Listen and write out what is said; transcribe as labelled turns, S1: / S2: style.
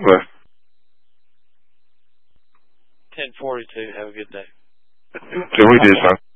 S1: Well,
S2: 1042. Have a good day.
S1: So we do, son.